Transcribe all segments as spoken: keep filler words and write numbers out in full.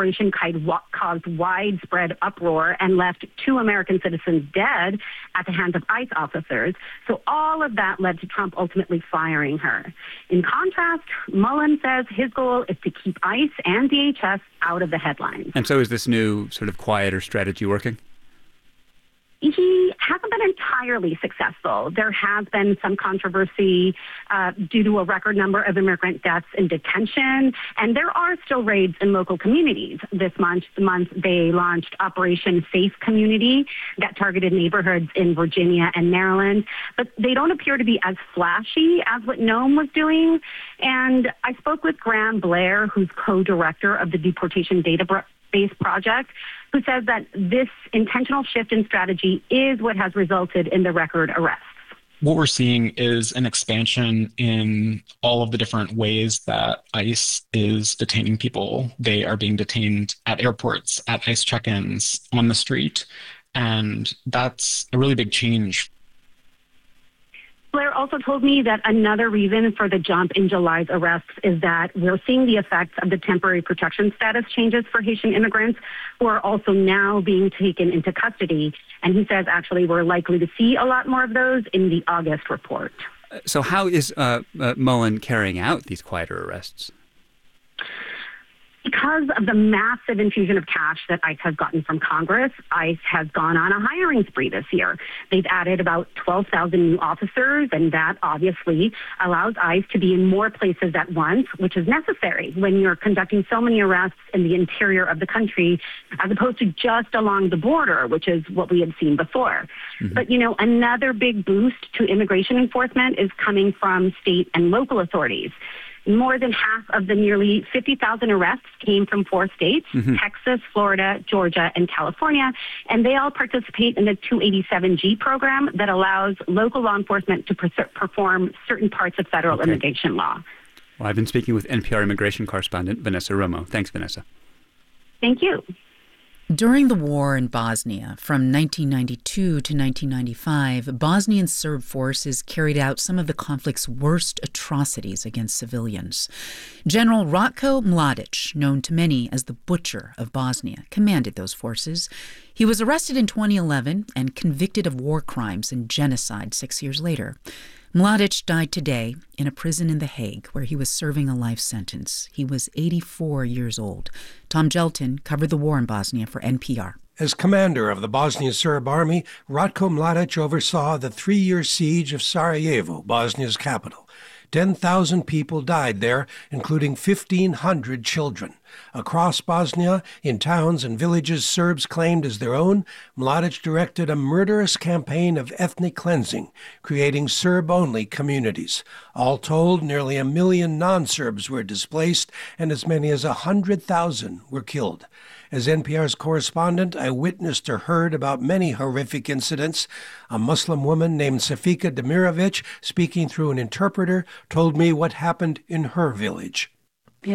operation caused widespread uproar and left two American citizens dead at the hands of ICE officers. So all of that led to Trump ultimately firing her. In contrast, Mullen says his goal is to keep ICE and D H S out of the headlines. And so is this new sort of quieter strategy working? He hasn't been entirely successful. There has been some controversy uh, due to a record number of immigrant deaths in detention, and there are still raids in local communities. This month, month they launched Operation Safe Community that targeted neighborhoods in Virginia and Maryland, but they don't appear to be as flashy as what Noam was doing. And I spoke with Graham Blair, who's co-director of the Deportation Database Project, who says that this intentional shift in strategy is what has resulted in the record arrests. What we're seeing is an expansion in all of the different ways that ICE is detaining people. They are being detained at airports, at ICE check-ins, on the street, and that's a really big change. Blair also told me that another reason for the jump in July's arrests is that we're seeing the effects of the temporary protection status changes for Haitian immigrants who are also now being taken into custody. And he says actually we're likely to see a lot more of those in the August report. So how is uh, uh, Mullen carrying out these quieter arrests? Because of the massive infusion of cash that ICE has gotten from Congress, ICE has gone on a hiring spree this year. They've added about twelve thousand new officers, and that obviously allows ICE to be in more places at once, which is necessary when you're conducting so many arrests in the interior of the country, as opposed to just along the border, which is what we had seen before. Mm-hmm. But, you know, another big boost to immigration enforcement is coming from state and local authorities. More than half of the nearly fifty thousand arrests came from four states, mm-hmm. Texas, Florida, Georgia, and California, and they all participate in the two eighty-seven G program that allows local law enforcement to per- perform certain parts of federal okay. immigration law. Well, I've been speaking with N P R immigration correspondent Vanessa Romo. Thanks, Vanessa. Thank you. During the war in Bosnia, from nineteen ninety-two to nineteen ninety-five, Bosnian Serb forces carried out some of the conflict's worst atrocities against civilians. General Ratko Mladic, known to many as the Butcher of Bosnia, commanded those forces. He was arrested in twenty eleven and convicted of war crimes and genocide six years later. Mladic died today in a prison in The Hague where he was serving a life sentence. He was eighty-four years old. Tom Gelton covered the war in Bosnia for N P R. As commander of the Bosnian Serb army, Ratko Mladic oversaw the three-year siege of Sarajevo, Bosnia's capital. ten thousand people died there, including fifteen hundred children. Across Bosnia, in towns and villages Serbs claimed as their own, Mladic directed a murderous campaign of ethnic cleansing, creating Serb-only communities. All told, nearly a million non-Serbs were displaced, and as many as one hundred thousand were killed. As N P R's correspondent, I witnessed or heard about many horrific incidents. A Muslim woman named Safika Demirovic, speaking through an interpreter, told me what happened in her village. We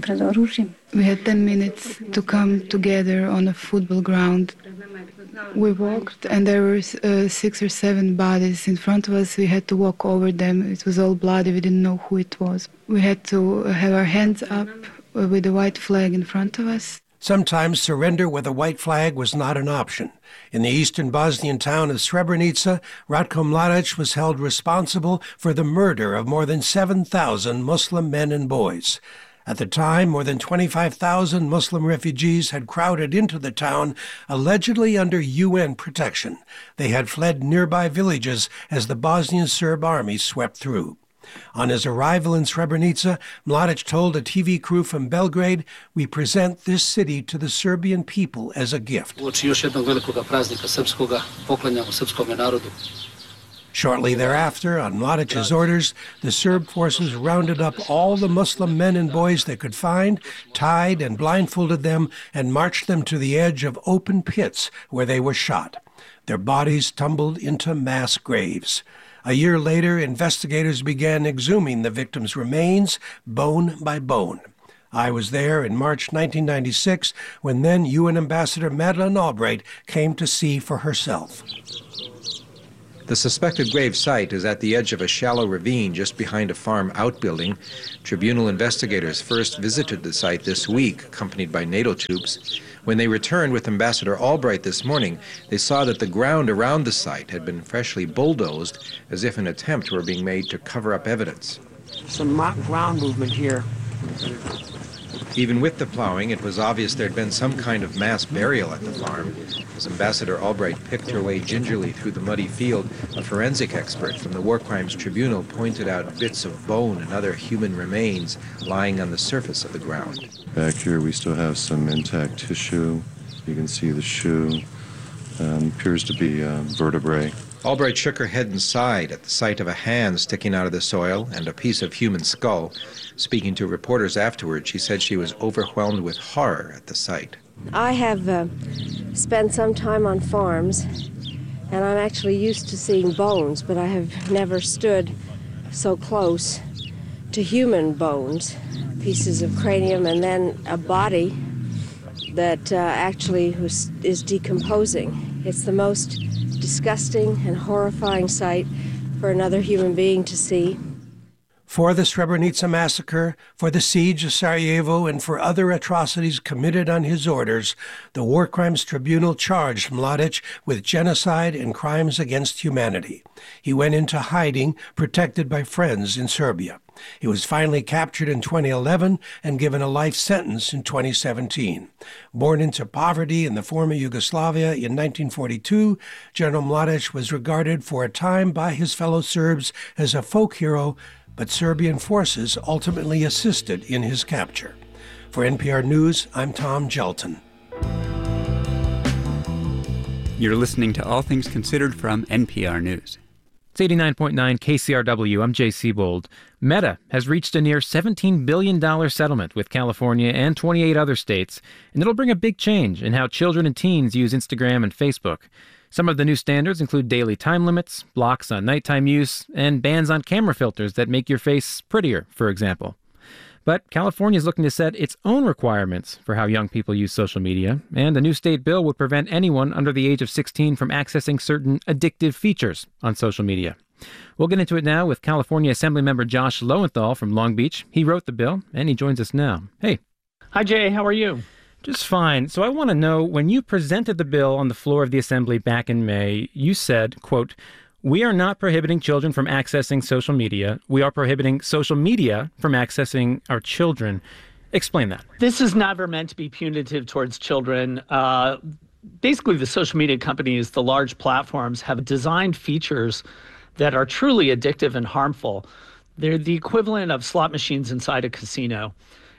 had ten minutes to come together on a football ground. We walked and there were uh, six or seven bodies in front of us. We had to walk over them. It was all bloody. We didn't know who it was. We had to have our hands up with a white flag in front of us. Sometimes surrender with a white flag was not an option. In the eastern Bosnian town of Srebrenica, Ratko Mladic was held responsible for the murder of more than seven thousand Muslim men and boys. At the time, more than twenty-five thousand Muslim refugees had crowded into the town, allegedly under U N protection. They had fled nearby villages as the Bosnian Serb army swept through. On his arrival in Srebrenica, Mladic told a T V crew from Belgrade, "We present this city to the Serbian people as a gift." Shortly thereafter, on Mladic's orders, the Serb forces rounded up all the Muslim men and boys they could find, tied and blindfolded them, and marched them to the edge of open pits where they were shot. Their bodies tumbled into mass graves. A year later, investigators began exhuming the victims' remains, bone by bone. I was there in March nineteen ninety-six when then U N Ambassador Madeleine Albright came to see for herself. The suspected grave site is at the edge of a shallow ravine just behind a farm outbuilding. Tribunal investigators first visited the site this week, accompanied by NATO troops. When they returned with Ambassador Albright this morning, they saw that the ground around the site had been freshly bulldozed, as if an attempt were being made to cover up evidence. Some ground movement here. Even with the plowing, it was obvious there'd been some kind of mass burial at the farm. As Ambassador Albright picked her way gingerly through the muddy field, a forensic expert from the War Crimes Tribunal pointed out bits of bone and other human remains lying on the surface of the ground. Back here we still have some intact tissue. You can see the shoe. Um, appears to be uh, vertebrae. Albright shook her head and sighed at the sight of a hand sticking out of the soil and a piece of human skull. Speaking to reporters afterward, she said she was overwhelmed with horror at the sight. I have uh, spent some time on farms, and I'm actually used to seeing bones, but I have never stood so close to human bones, pieces of cranium, and then a body that uh, actually was, is decomposing. It's the most disgusting and horrifying sight for another human being to see. For the Srebrenica massacre, for the siege of Sarajevo, and for other atrocities committed on his orders, the War Crimes Tribunal charged Mladic with genocide and crimes against humanity. He went into hiding, protected by friends in Serbia. He was finally captured in twenty eleven and given a life sentence in twenty seventeen. Born into poverty in the former Yugoslavia in nineteen forty-two, General Mladic was regarded for a time by his fellow Serbs as a folk hero, but Serbian forces ultimately assisted in his capture. For N P R News, I'm Tom Gelton. You're listening to All Things Considered from N P R News. It's eighty-nine point nine K C R W. I'm Jay Siebold. Meta has reached a near seventeen billion dollars settlement with California and twenty-eight other states, and it'll bring a big change in how children and teens use Instagram and Facebook. Some of the new standards include daily time limits, blocks on nighttime use, and bans on camera filters that make your face prettier, for example. But California is looking to set its own requirements for how young people use social media, and a new state bill would prevent anyone under the age of sixteen from accessing certain addictive features on social media. We'll get into it now with California Assemblymember Josh Lowenthal from Long Beach. He wrote the bill, and he joins us now. Hey. Hi, Jay. How are you? Just fine. So I want to know, when you presented the bill on the floor of the Assembly back in May, you said, quote, "We are not prohibiting children from accessing social media. We are prohibiting social media from accessing our children." Explain that. This is never meant to be punitive towards children. Uh, basically, the social media companies, the large platforms, have designed features that are truly addictive and harmful. They're the equivalent of slot machines inside a casino.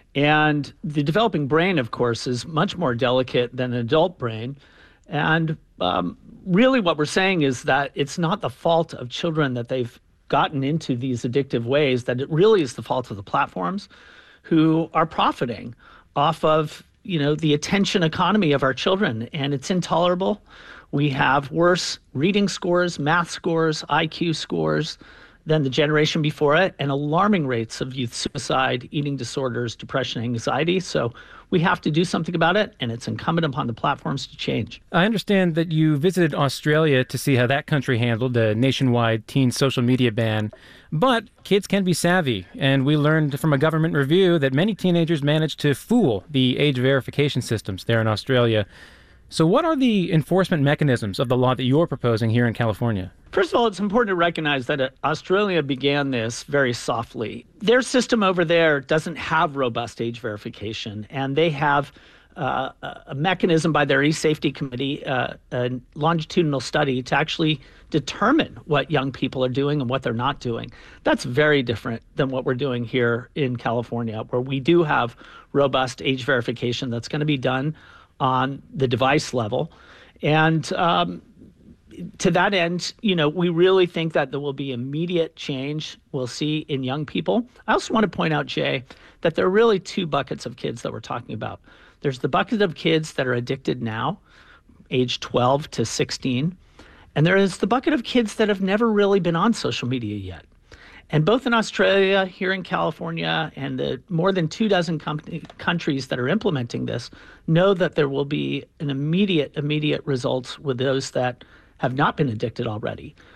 And the developing brain, of course, is much more delicate than an adult brain. And um, really what we're saying is that it's not the fault of children that they've gotten into these addictive ways, that it really is the fault of the platforms who are profiting off of, you know, the attention economy of our children. And it's intolerable. We have worse reading scores, math scores, I Q scores than the generation before it, and alarming rates of youth suicide, eating disorders, depression, anxiety. So we have to do something about it, and it's incumbent upon the platforms to change. I understand that you visited Australia to see how that country handled a nationwide teen social media ban. But kids can be savvy, and we learned from a government review that many teenagers managed to fool the age verification systems there in Australia. So what are the enforcement mechanisms of the law that you're proposing here in California? First of all, it's important to recognize that uh, Australia began this very softly. Their system over there doesn't have robust age verification, and they have uh, a mechanism by their e-safety committee, uh, a longitudinal study to actually determine what young people are doing and what they're not doing. That's very different than what we're doing here in California, where we do have robust age verification that's going to be done on the device level. And um, to that end, you know, we really think that there will be immediate change we'll see in young people. I also want to point out, Jay, that there are really two buckets of kids that we're talking about. There's the bucket of kids that are addicted now, age twelve to sixteen, and there is the bucket of kids that have never really been on social media yet. And both in Australia, here in California, and the more than two dozen com- countries that are implementing this know that there will be an immediate, immediate results with those that have not been addicted already.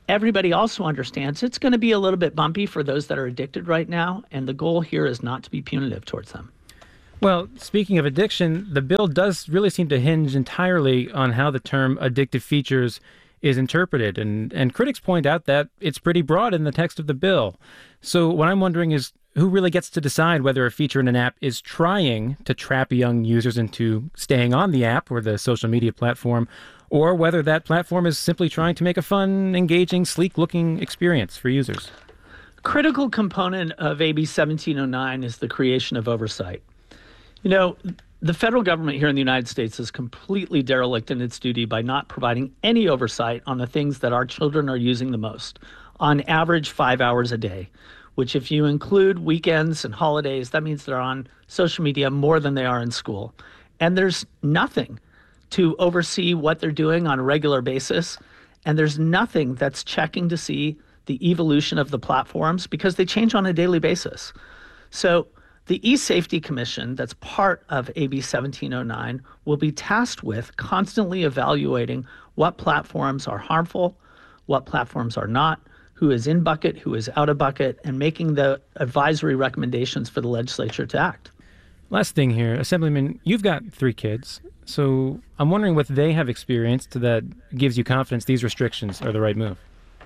everybody also understands it's going to be a little bit bumpy for those that are addicted right now, and the goal here is not to be punitive towards them. Well, speaking of addiction, the bill does really seem to hinge entirely on how the term addictive features is interpreted, and, and critics point out that it's pretty broad in the text of the bill. So what I'm wondering is, who really gets to decide whether a feature in an app is trying to trap young users into staying on the app or the social media platform, or whether that platform is simply trying to make a fun, engaging, sleek-looking experience for users? A critical component of A B seventeen oh nine is the creation of oversight. You know, the federal government here in the United States is completely derelict in its duty by not providing any oversight on the things that our children are using the most, on average five hours a day, which if you include weekends and holidays, that means they're on social media more than they are in school. And there's nothing to oversee what they're doing on a regular basis. And there's nothing that's checking to see the evolution of the platforms because they change on a daily basis. So the eSafety Commission, that's part of A B seventeen oh nine, will be tasked with constantly evaluating what platforms are harmful, what platforms are not, who is in bucket, who is out of bucket, and making the advisory recommendations for the legislature to act. Last thing here, Assemblyman, you've got three kids, so I'm wondering what they have experienced that gives you confidence these restrictions are the right move.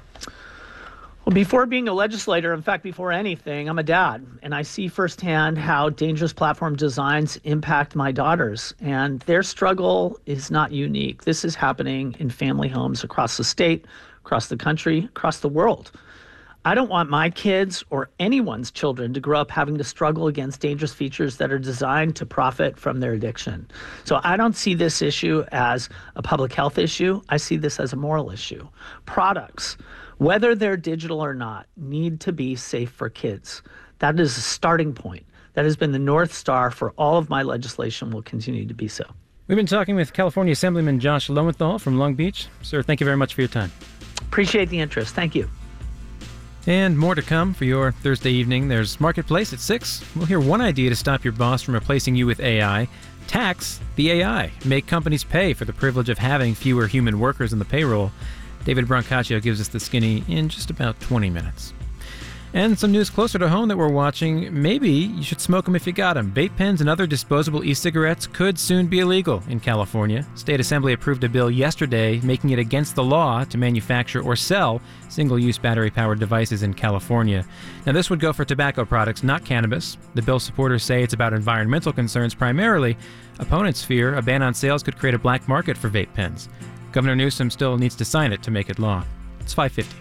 Well, before being a legislator, in fact, before anything, I'm a dad, and I see firsthand how dangerous platform designs impact my daughters, and their struggle is not unique. This is happening in family homes across the state, across the country, across the world. I don't want my kids or anyone's children to grow up having to struggle against dangerous features that are designed to profit from their addiction. So I don't see this issue as a public health issue. I see this as a moral issue. Products, whether they're digital or not, need to be safe for kids. That is a starting point. That has been the North Star for all of my legislation, will continue to be so. We've been talking with California Assemblyman Josh Lowenthal from Long Beach. Sir, thank you very much for your time. Appreciate the interest. Thank you. And more to come for your Thursday evening. There's Marketplace at six. We'll hear one idea to stop your boss from replacing you with A I. Tax the A I. Make companies pay for the privilege of having fewer human workers in the payroll. David Brancaccio gives us the skinny in just about twenty minutes. And some news closer to home that we're watching. Maybe you should smoke them if you got them. Vape pens and other disposable e-cigarettes could soon be illegal in California. State Assembly approved a bill yesterday making it against the law to manufacture or sell single-use battery-powered devices in California. Now, this would go for tobacco products, not cannabis. The bill's supporters say it's about environmental concerns primarily. Opponents fear a ban on sales could create a black market for vape pens. Governor Newsom still needs to sign it to make it law. It's five fifty.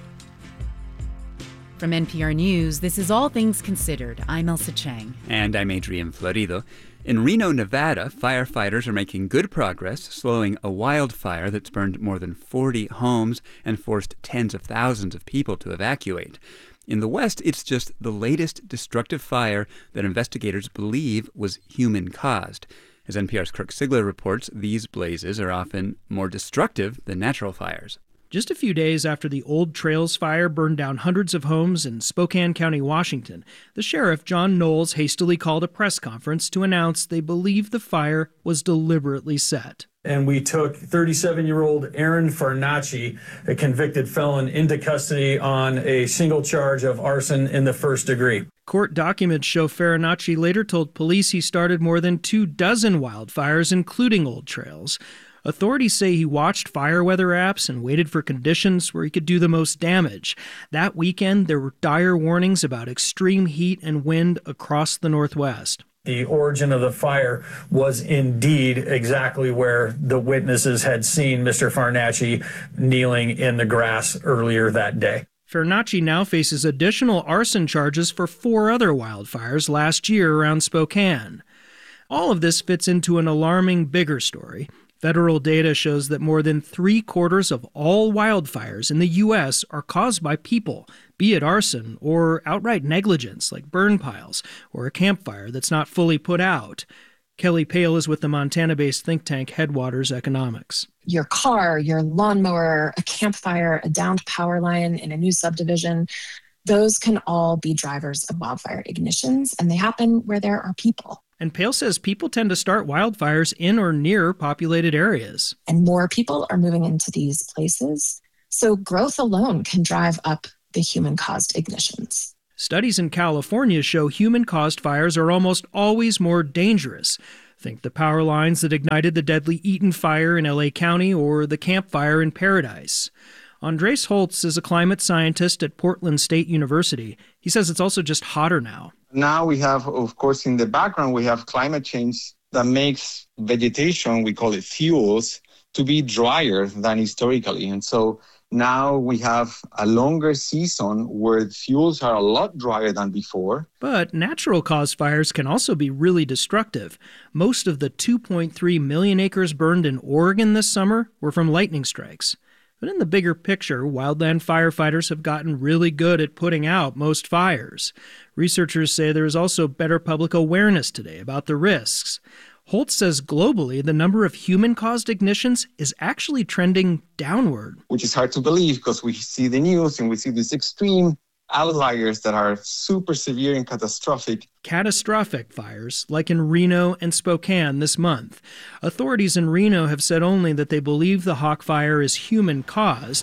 From N P R News, this is All Things Considered. I'm Elsa Chang. And I'm Adrian Florido. In Reno, Nevada, firefighters are making good progress slowing a wildfire that's burned more than forty homes and forced tens of thousands of people to evacuate. In the West, it's just the latest destructive fire that investigators believe was human-caused. As N P R's Kirk Sigler reports, these blazes are often more destructive than natural fires. Just a few days after the Old Trails fire burned down hundreds of homes in Spokane County, Washington, the sheriff, John Knowles, hastily called a press conference to announce they believe the fire was deliberately set. And we took thirty-seven-year-old Aaron Farnacci, a convicted felon, into custody on a single charge of arson in the first degree. Court documents show Farnacci later told police he started more than two dozen wildfires, including Old Trails. Authorities say he watched fire weather apps and waited for conditions where he could do the most damage. That weekend, there were dire warnings about extreme heat and wind across the Northwest. The origin of the fire was indeed exactly where the witnesses had seen Mister Farnacci kneeling in the grass earlier that day. Farnacci now faces additional arson charges for four other wildfires last year around Spokane. All of this fits into an alarming, bigger story. Federal data shows that more than three quarters of all wildfires in the U S are caused by people, be it arson or outright negligence like burn piles or a campfire that's not fully put out. Kelly Pale is with the Montana-based think tank Headwaters Economics. Your car, your lawnmower, a campfire, a downed power line in a new subdivision, those can all be drivers of wildfire ignitions, and they happen where there are people. And Pale says people tend to start wildfires in or near populated areas. And more people are moving into these places. So growth alone can drive up the human-caused ignitions. Studies in California show human-caused fires are almost always more dangerous. Think the power lines that ignited the deadly Eaton fire in L A County or the Camp Fire in Paradise. Andres Holtz is a climate scientist at Portland State University. He says it's also just hotter now. Now we have, of course, in the background, we have climate change that makes vegetation, we call it fuels, to be drier than historically. And so now we have a longer season where fuels are a lot drier than before. But natural cause fires can also be really destructive. Most of the two point three million acres burned in Oregon this summer were from lightning strikes. But in the bigger picture, wildland firefighters have gotten really good at putting out most fires. Researchers say there is also better public awareness today about the risks. Holtz says globally, the number of human-caused ignitions is actually trending downward. Which is hard to believe because we see the news and we see these extreme outliers that are super severe and catastrophic. Catastrophic fires, like in Reno and Spokane this month. Authorities in Reno have said only that they believe the Hawk Fire is human-caused.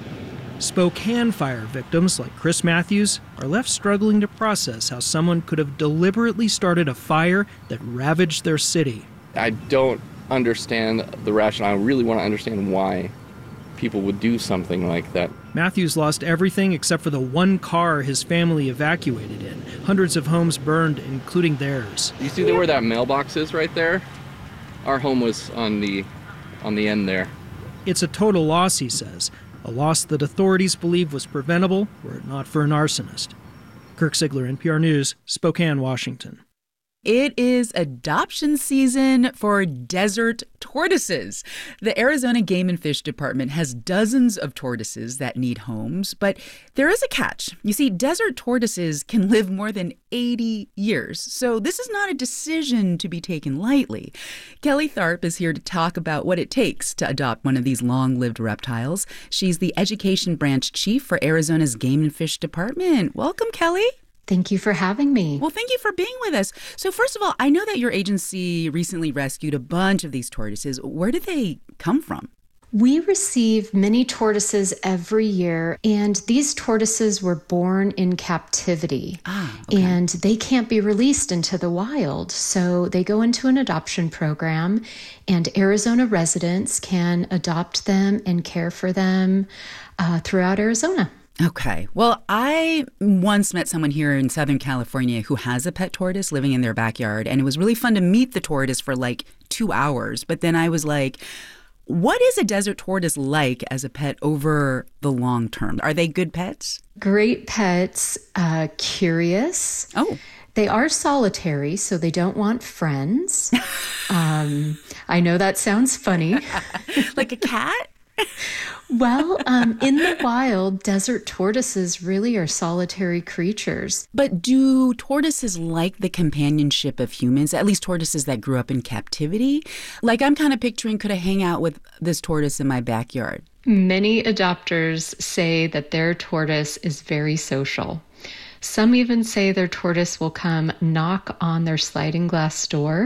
Spokane fire victims, like Chris Matthews, are left struggling to process how someone could have deliberately started a fire that ravaged their city. I don't understand the rationale. I really want to understand why people would do something like that. Matthews lost everything except for the one car his family evacuated in. Hundreds of homes burned, including theirs. You see where that mailbox is right there? Our home was on the on the end there. It's a total loss, he says. A loss that authorities believe was preventable were it not for an arsonist. Kirk Sigler, N P R News, Spokane, Washington. It is adoption season for desert tortoises. The Arizona Game and Fish Department has dozens of tortoises that need homes, but there is a catch. You see, desert tortoises can live more than eighty years, so this is not a decision to be taken lightly. Kelly Tharp is here to talk about what it takes to adopt one of these long-lived reptiles. She's the Education Branch Chief for Arizona's Game and Fish Department. Welcome, Kelly. Thank you for having me. Well, thank you for being with us. So first of all, I know that your agency recently rescued a bunch of these tortoises. Where did they come from? We receive many tortoises every year, and these tortoises were born in captivity. Ah, okay. And they can't be released into the wild. So they go into an adoption program, and Arizona residents can adopt them and care for them uh, throughout Arizona. Okay. Well, I once met someone here in Southern California who has a pet tortoise living in their backyard, and it was really fun to meet the tortoise for like two hours. But then I was like, what is a desert tortoise like as a pet over the long term? Are they good pets? Great pets, uh, curious. Oh. They are solitary, so they don't want friends. um, I know that sounds funny. Like a cat? Well, um, in the wild, desert tortoises really are solitary creatures. But do tortoises like the companionship of humans, at least tortoises that grew up in captivity? Like, I'm kind of picturing, could I hang out with this tortoise in my backyard? Many adopters say that their tortoise is very social. Some even say their tortoise will come knock on their sliding glass door.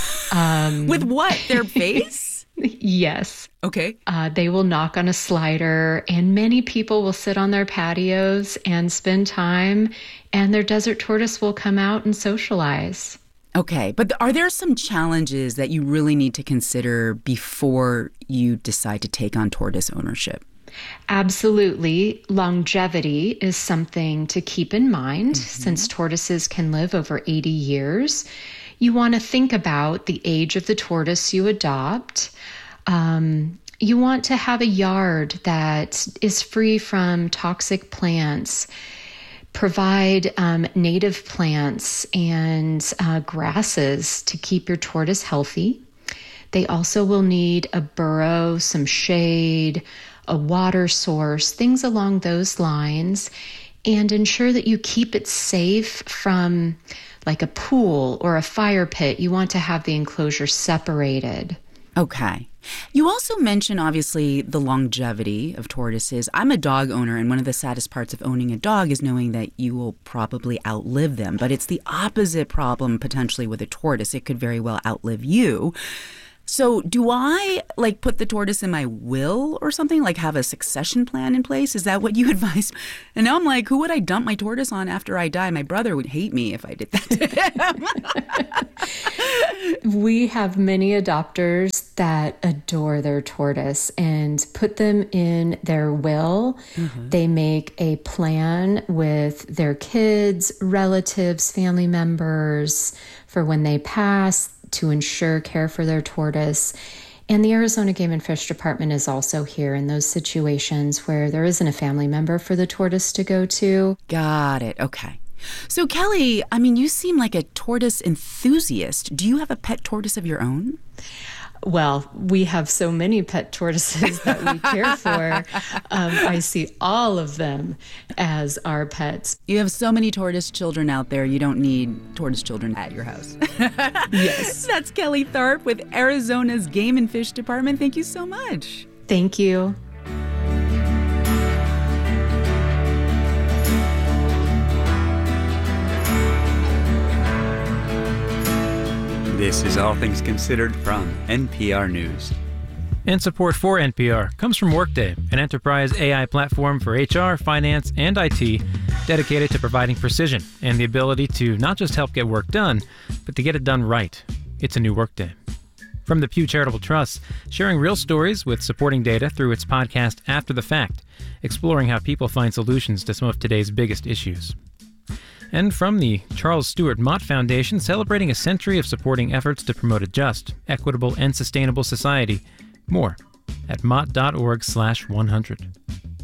Um, with what? Their face? Yes. Okay. Uh, they will knock on a slider, and many people will sit on their patios and spend time, and their desert tortoise will come out and socialize. Okay. But are there some challenges that you really need to consider before you decide to take on tortoise ownership? Absolutely. Longevity is something to keep in mind, mm-hmm. since tortoises can live over eighty years. You want to think about the age of the tortoise you adopt. Um, you want to have a yard that is free from toxic plants. Provide um, native plants and uh, grasses to keep your tortoise healthy. They also will need a burrow, some shade, a water source, things along those lines, and ensure that you keep it safe from like a pool or a fire pit. You want to have the enclosure separated. Okay. You also mentioned, obviously, the longevity of tortoises. I'm a dog owner, and one of the saddest parts of owning a dog is knowing that you will probably outlive them. But it's the opposite problem, potentially, with a tortoise. It could very well outlive you. So do I, like, put the tortoise in my will or something? Like, have a succession plan in place? Is that what you advise? And now I'm like, who would I dump my tortoise on after I die? My brother would hate me if I did that to him. We have many adopters that adore their tortoise and put them in their will. Mm-hmm. They make a plan with their kids, relatives, family members for when they pass, to ensure care for their tortoise. And the Arizona Game and Fish Department is also here in those situations where there isn't a family member for the tortoise to go to. Got it. Okay. So Kelly, I mean, you seem like a tortoise enthusiast. Do you have a pet tortoise of your own? Well, we have so many pet tortoises that we care for. Um, I see all of them as our pets. You have so many tortoise children out there, you don't need tortoise children at your house. Yes. That's Kelly Tharp with Arizona's Game and Fish Department. Thank you so much. Thank you. This is All Things Considered from N P R News. And support for N P R comes from Workday, an enterprise A I platform for H R, finance, and I T dedicated to providing precision and the ability to not just help get work done, but to get it done right. It's a new Workday. From the Pew Charitable Trust, sharing real stories with supporting data through its podcast After the Fact, exploring how people find solutions to some of today's biggest issues. And from the Charles Stewart Mott Foundation, celebrating a century of supporting efforts to promote a just, equitable, and sustainable society. More at mott.org slash 100.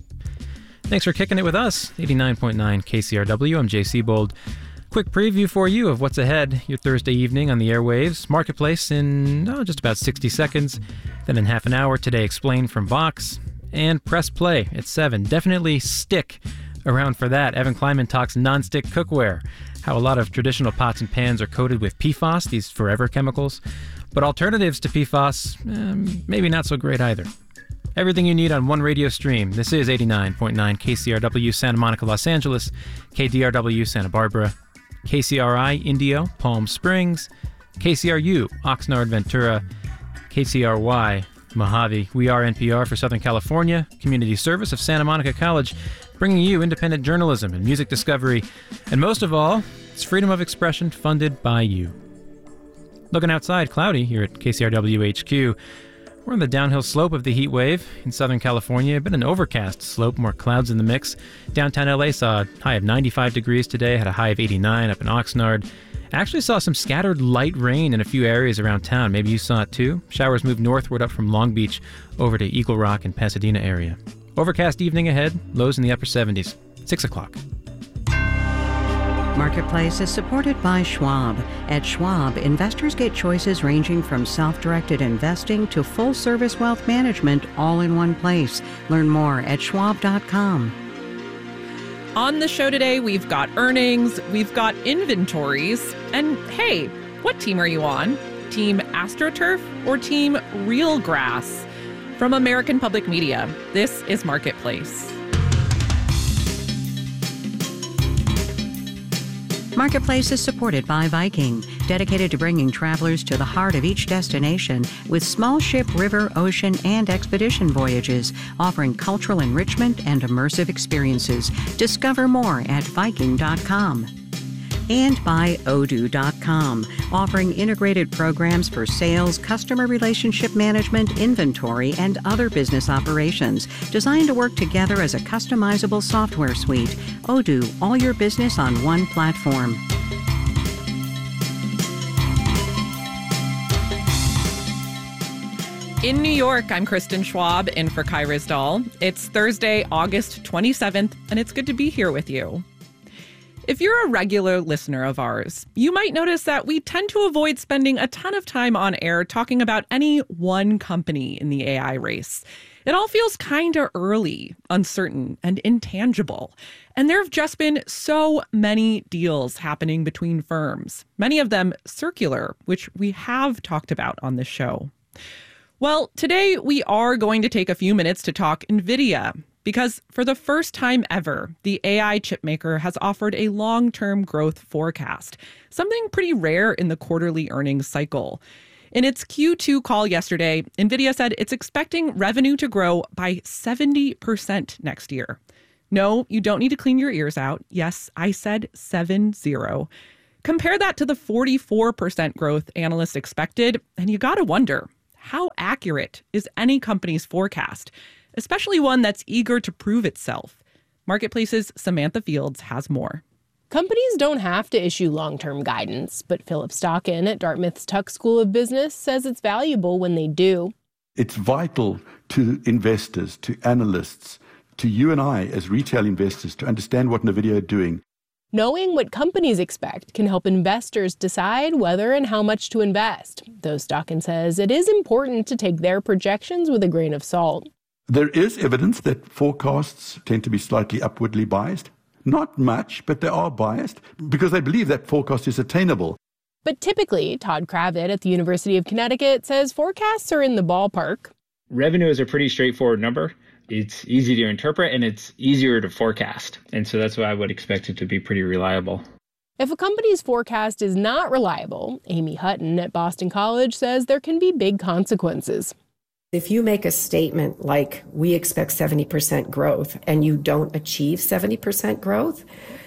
Thanks for kicking it with us. eighty-nine point nine K C R W, I'm Jay Siebold. Quick preview for you of what's ahead your Thursday evening on the airwaves. Marketplace in oh, just about sixty seconds. Then in half an hour, Today Explained from Vox. And Press Play at seven. Definitely stick around for that. Evan Kleinman talks nonstick cookware, how a lot of traditional pots and pans are coated with P FAS, these forever chemicals. But alternatives to P FAS, eh, maybe not so great either. Everything you need on one radio stream. This is eighty-nine point nine K C R W Santa Monica, Los Angeles, K D R W Santa Barbara, K C R I Indio, Palm Springs, K C R U Oxnard, Ventura, K C R Y Mojave. We are N P R for Southern California, community service of Santa Monica College, bringing you independent journalism and music discovery, and most of all, it's freedom of expression funded by you. Looking outside, cloudy here at K C R W H Q. We're on the downhill slope of the heat wave in Southern California, but an overcast slope, more clouds in the mix. Downtown L A saw a high of ninety-five degrees today, had a high of eighty-nine up in Oxnard. Actually saw some scattered light rain in a few areas around town. Maybe you saw it too. Showers moved northward up from Long Beach over to Eagle Rock and Pasadena area. Overcast evening ahead, lows in the upper seventies. six o'clock. Marketplace is supported by Schwab. At Schwab, investors get choices ranging from self-directed investing to full-service wealth management all in one place. Learn more at schwab dot com. On the show today, we've got earnings, we've got inventories, and hey, what team are you on? Team AstroTurf or Team Real Grass? From American Public Media, this is Marketplace. Marketplace is supported by Viking, dedicated to bringing travelers to the heart of each destination with small ship, river, ocean, and expedition voyages, offering cultural enrichment and immersive experiences. Discover more at viking dot com. And by odoo dot com, offering integrated programs for sales, customer relationship management, inventory, and other business operations, designed to work together as a customizable software suite. Odoo, all your business on one platform. In New York, I'm Kristen Schwab, in for Kai Rizdal. It's Thursday, August twenty-seventh, and it's good to be here with you. If you're a regular listener of ours, you might notice that we tend to avoid spending a ton of time on air talking about any one company in the A I race. It all feels kind of early, uncertain, and intangible. And there have just been so many deals happening between firms, many of them circular, which we have talked about on this show. Well, today we are going to take a few minutes to talk NVIDIA, because for the first time ever, the A I chipmaker has offered a long-term growth forecast, something pretty rare in the quarterly earnings cycle. In its Q two call yesterday, NVIDIA said it's expecting revenue to grow by seventy percent next year. No, you don't need to clean your ears out. Yes, I said seven zero. Compare that to the forty-four percent growth analysts expected, and you gotta wonder, how accurate is any company's forecast, especially one that's eager to prove itself? Marketplace's Samantha Fields has more. Companies don't have to issue long-term guidance, but Philip Stockin at Dartmouth's Tuck School of Business says it's valuable when they do. It's vital to investors, to analysts, to you and I as retail investors to understand what NVIDIA are doing. Knowing what companies expect can help investors decide whether and how much to invest, though Stockin says it is important to take their projections with a grain of salt. There is evidence that forecasts tend to be slightly upwardly biased. Not much, but they are biased because they believe that forecast is attainable. But typically, Todd Kravit at the University of Connecticut says forecasts are in the ballpark. Revenue is a pretty straightforward number. It's easy to interpret and it's easier to forecast. And so that's why I would expect it to be pretty reliable. If a company's forecast is not reliable, Amy Hutton at Boston College says there can be big consequences. If you make a statement like, we expect seventy percent growth, and you don't achieve seventy percent growth,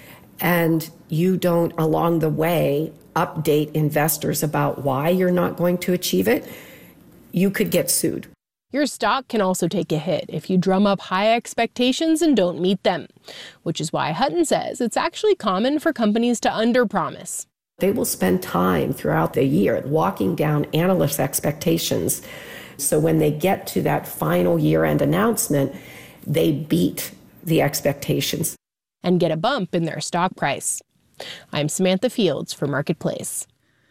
and you don't along the way update investors about why you're not going to achieve it, you could get sued. Your stock can also take a hit if you drum up high expectations and don't meet them, which is why Hutton says it's actually common for companies to underpromise. They will spend time throughout the year walking down analysts' expectations. So when they get to that final year-end announcement, they beat the expectations. And get a bump in their stock price. I'm Samantha Fields for Marketplace.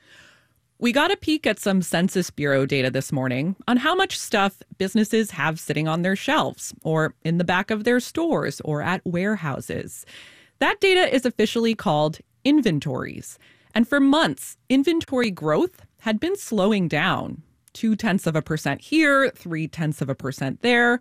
We got a peek at some Census Bureau data this morning on how much stuff businesses have sitting on their shelves or in the back of their stores or at warehouses. That data is officially called inventories. And for months, inventory growth had been slowing down. Two tenths of a percent here, three tenths of a percent there,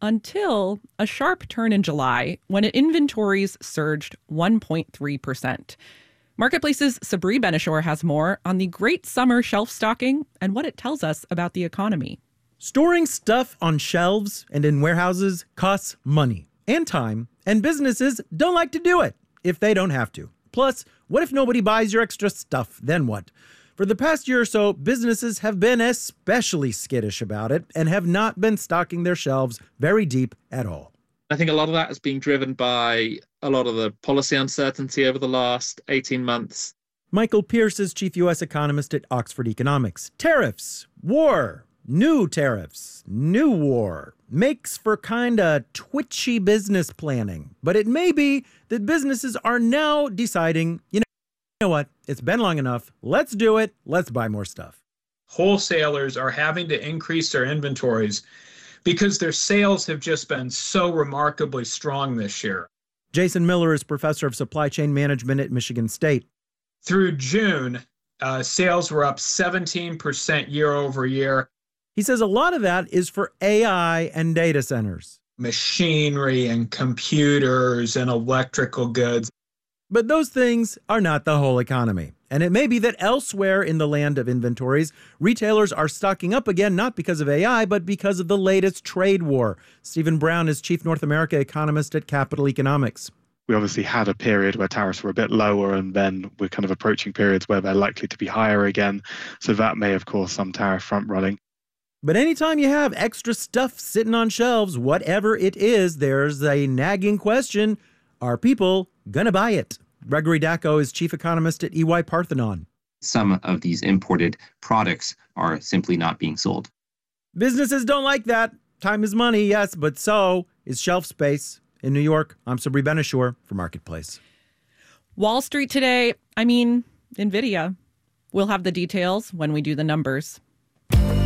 until a sharp turn in July when inventories surged one point three percent. Marketplace's Sabri Benishore has more on the great summer shelf stocking and what it tells us about the economy. Storing stuff on shelves and in warehouses costs money and time, and businesses don't like to do it if they don't have to. Plus, what if nobody buys your extra stuff? Then what? For the past year or so, businesses have been especially skittish about it and have not been stocking their shelves very deep at all. I think a lot of that is being driven by a lot of the policy uncertainty over the last eighteen months. Michael Pierce is chief U S economist at Oxford Economics. Tariffs, war, new tariffs, new war makes for kind of twitchy business planning. But it may be that businesses are now deciding, you know, you know what, it's been long enough. Let's do it. Let's buy more stuff. Wholesalers are having to increase their inventories because their sales have just been so remarkably strong this year. Jason Miller is professor of supply chain management at Michigan State. Through June, uh, sales were up seventeen percent year over year. He says a lot of that is for A I and data centers. Machinery and computers and electrical goods. But those things are not the whole economy. And it may be that elsewhere in the land of inventories, retailers are stocking up again, not because of A I, but because of the latest trade war. Stephen Brown is chief North America economist at Capital Economics. We obviously had a period where tariffs were a bit lower, and then we're kind of approaching periods where they're likely to be higher again. So that may have caused some tariff front running. But anytime you have extra stuff sitting on shelves, whatever it is, there's a nagging question. Are people going to buy it? Gregory Dacko is chief economist at E Y Parthenon. Some of these imported products are simply not being sold. Businesses don't like that. Time is money, yes, but so is shelf space. In New York, I'm Sabri Benishore for Marketplace. Wall Street today, I mean, NVIDIA. We'll have the details when we do the numbers.